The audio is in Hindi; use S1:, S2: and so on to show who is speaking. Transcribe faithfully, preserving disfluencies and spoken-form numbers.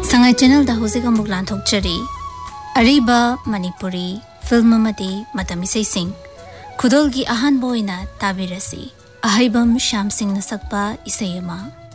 S1: संगाई चैनल दा होजिक अमुक लांथोकचरी अरीबा मणिपुरी फिल्म अमदी मतम इसेसिंग खुदोल की अहानबा ओइना ताबिरसी अहैबम श्याम सिंह न सकपा इसेयमा।